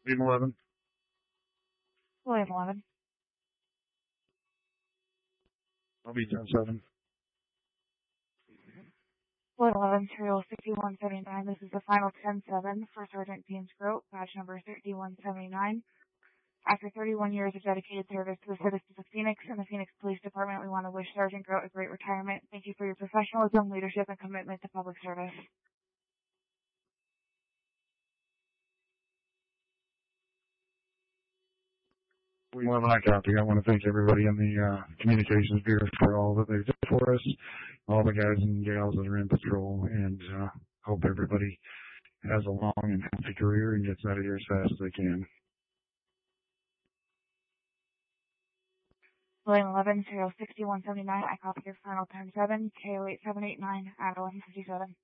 Team 11. William 11. I'll be 10-7. William 11, serial 6179. This is the final 10-7 for Sergeant James Grote, badge number 3179. After 31 years of dedicated service to the citizens of Phoenix and the Phoenix Police Department, we want to wish Sergeant Grote a great retirement. Thank you for your professionalism, leadership, and commitment to public service. We want to copy. I want to thank everybody in the communications bureau for all that they've done for us, all the guys and gals that are in patrol, and hope everybody has a long and healthy career and gets out of here as fast as they can. William 11, serial 6179. I copy your final 10-7, KO 8789 at 1157.